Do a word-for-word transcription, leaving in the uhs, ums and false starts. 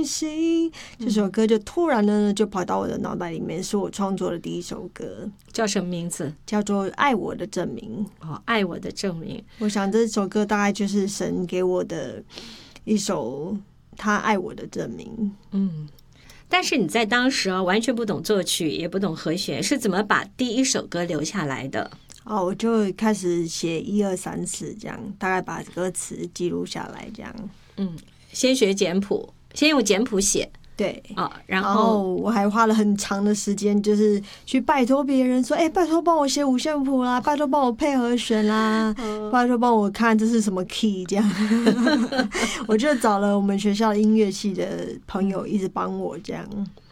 星星，这首歌就突然呢就跑到我的脑袋里面，是我创作的第一首歌。 叫什么名字？ 叫做《爱我的证明》。 哦，爱我的证明。 我想这首歌大概就是神给我的一首他爱我的证明。 嗯，但是你在当时啊，完全不懂作曲，也不懂和弦，是怎么把第一首歌留下来的？ 哦，我就开始写一二三四这样，大概把歌词记录下来这样。 嗯，先学简谱，先用简谱写。 对啊、哦，然后, 然后我还花了很长的时间，就是去拜托别人说，哎、欸，拜托帮我写五线谱啦，拜托帮我配和弦啦，嗯、拜托帮我看这是什么 key 这样。我就找了我们学校音乐系的朋友一直帮我这样。